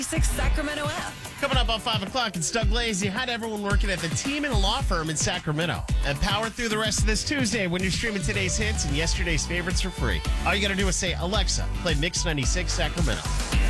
6 Sacramento app. Coming up on 5 o'clock, it's Doug Lazy. Hi to everyone working at the team in a law firm in Sacramento. And power through the rest of this Tuesday when you're streaming today's hits and yesterday's favorites for free. All you got to do is say, Alexa, play Mix 96 Sacramento.